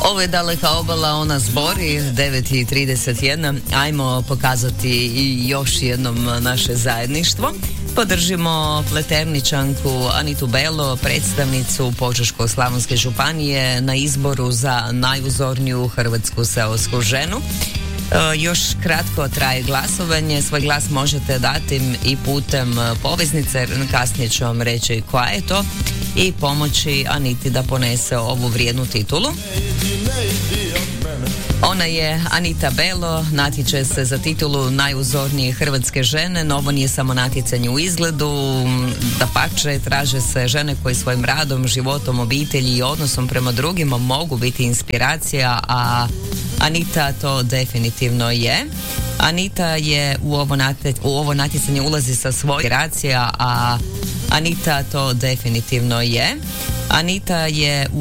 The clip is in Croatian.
Ovo je Daleka obala, ona zbori, 9:31. Ajmo pokazati i još jednom naše zajedništvo. Podržimo Pleterničanku Anitu Belo, predstavnicu Požeško-slavonske županije na izboru za najuzorniju hrvatsku seosku ženu. Još kratko traje glasovanje, svoj glas možete dati i putem poveznice, kasnije ću vam reći koja je to, i pomoći Aniti da ponese ovu vrijednu titulu. Ona je Anita Belo, natječe se za titulu najuzornije hrvatske žene, no ovo nije samo natjecanje u izgledu, dapače, traže se žene koje svojim radom, životom, obitelji i odnosom prema drugima mogu biti inspiracija, a Anita to definitivno je. Anita je u ovo natjecanje ulazi sa svojom inspiracija, a Anita to definitivno je. Anita je u